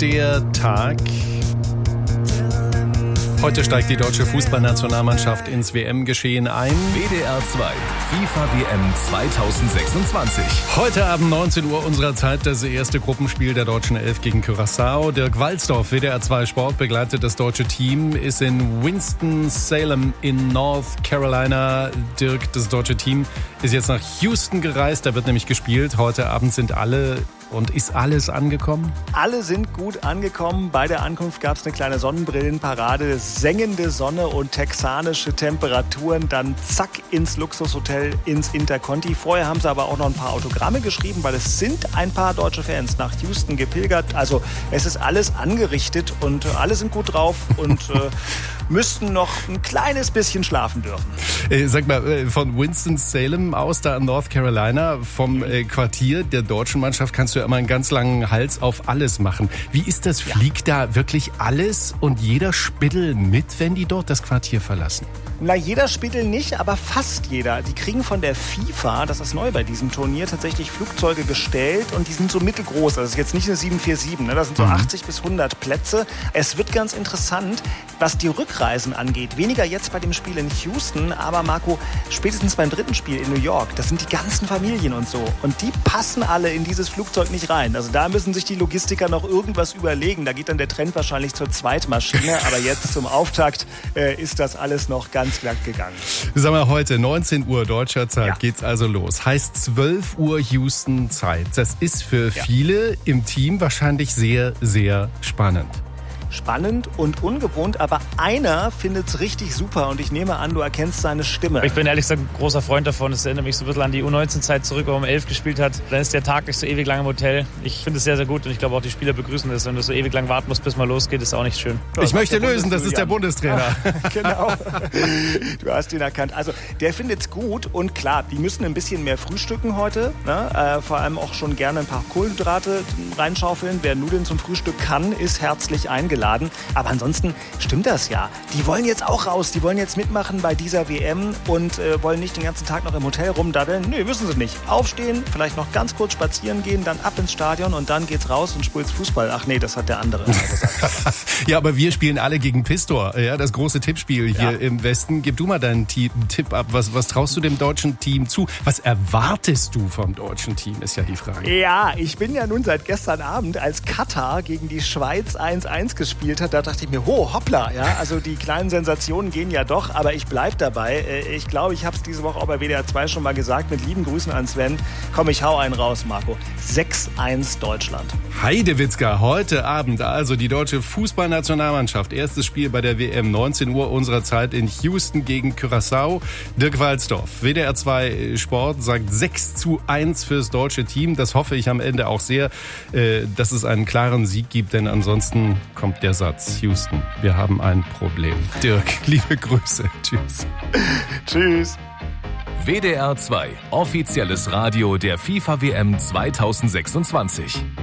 der Tag. Heute steigt die deutsche Fußballnationalmannschaft ins WM-Geschehen ein. WDR 2, FIFA-WM 2026. Heute Abend 19 Uhr unserer Zeit das erste Gruppenspiel der deutschen Elf gegen Curaçao. Dirk Walzdorf, WDR 2 Sport, begleitet das deutsche Team, ist in Winston-Salem in North Carolina. Dirk, das deutsche Team ist jetzt nach Houston gereist, da wird nämlich gespielt. Heute Abend sind alle... Und ist alles angekommen? Alle sind gut angekommen. Bei der Ankunft gab es eine kleine Sonnenbrillenparade, sengende Sonne und texanische Temperaturen. Dann zack ins Luxushotel, ins Interconti. Vorher haben sie aber auch noch ein paar Autogramme geschrieben, weil es sind ein paar deutsche Fans nach Houston gepilgert. Also es ist alles angerichtet und alle sind gut drauf und müssten noch ein kleines bisschen schlafen dürfen. Sag mal, von Winston-Salem aus, da in North Carolina, vom Quartier der deutschen Mannschaft, kannst du immer einen ganz langen Hals auf alles machen. Wie ist das? Fliegt da wirklich alles und jeder Spittel mit, wenn die dort das Quartier verlassen? Na, jeder Spittel nicht, aber fast jeder. Die kriegen von der FIFA, das ist neu bei diesem Turnier, tatsächlich Flugzeuge gestellt und die sind so mittelgroß. Das ist jetzt nicht eine 747, ne? Das sind so 80 bis 100 Plätze. Es wird ganz interessant, was die Rückreisen angeht. Weniger jetzt bei dem Spiel in Houston, aber Marco, spätestens beim dritten Spiel in New York, das sind die ganzen Familien und so. Und die passen alle in dieses Flugzeug nicht rein. Also da müssen sich die Logistiker noch irgendwas überlegen. Da geht dann der Trend wahrscheinlich zur Zweitmaschine. Aber jetzt zum Auftakt ist das alles noch ganz glatt gegangen. Sagen wir, heute 19 Uhr deutscher Zeit geht's also los. Heißt 12 Uhr Houston Zeit. Das ist für viele im Team wahrscheinlich sehr, sehr spannend. Spannend und ungewohnt, aber einer findet es richtig super und ich nehme an, du erkennst seine Stimme. Ich bin ehrlich gesagt ein großer Freund davon. Es erinnert mich so ein bisschen an die U19-Zeit zurück, wo man 11 gespielt hat. Dann ist der Tag nicht so ewig lang im Hotel. Ich finde es sehr, sehr gut und ich glaube auch die Spieler begrüßen das. Wenn du so ewig lang warten musst, bis mal losgeht, ist auch nicht schön. Ich möchte lösen, das ist der Bundestrainer. Ja, genau, du hast ihn erkannt. Also der findet es gut und klar, die müssen ein bisschen mehr frühstücken heute. Ne? Vor allem auch schon gerne ein paar Kohlenhydrate reinschaufeln. Wer Nudeln zum Frühstück kann, ist herzlich eingeladen. Aber ansonsten stimmt das ja. Die wollen jetzt auch raus, die wollen jetzt mitmachen bei dieser WM und wollen nicht den ganzen Tag noch im Hotel rumdaddeln. Nee, müssen sie nicht. Aufstehen, vielleicht noch ganz kurz spazieren gehen, dann ab ins Stadion und dann geht's raus und spielt's Fußball. Ach nee, das hat der andere gesagt. Ja, aber wir spielen alle gegen Pistor. Ja, das große Tippspiel hier im Westen. Gib du mal deinen Tipp ab. Was traust du dem deutschen Team zu? Was erwartest du vom deutschen Team, ist ja die Frage. Ja, ich bin ja nun seit gestern Abend, als Katar gegen die Schweiz 1-1 gespielt hat, da dachte ich mir, hoppla, ja, also die kleinen Sensationen gehen ja doch, aber ich bleib dabei. Ich glaube, ich habe es diese Woche auch bei WDR 2 schon mal gesagt, mit lieben Grüßen an Sven. Komm, ich hau einen raus, Marco. 6-1 Deutschland. Heidewitzka, heute Abend also die deutsche Fußballnationalmannschaft. Erstes Spiel bei der WM, 19 Uhr unserer Zeit in Houston gegen Curaçao. Dirk Walzdorf, WDR 2 Sport, sagt 6-1 fürs deutsche Team. Das hoffe ich am Ende auch sehr, dass es einen klaren Sieg gibt, denn ansonsten kommt der Satz: Houston, wir haben ein Problem. Dirk, liebe Grüße. Tschüss. Tschüss. WDR 2, offizielles Radio der FIFA-WM 2026.